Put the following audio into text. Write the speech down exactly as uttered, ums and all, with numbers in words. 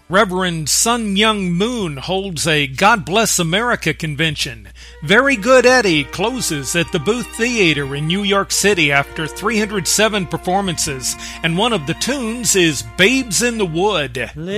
Reverend Sun Myung Moon holds a God Bless America convention. Very Good Eddie closes at the Booth Theater in New York City after three hundred seven performances, and one of the tunes is Babes in the Wood.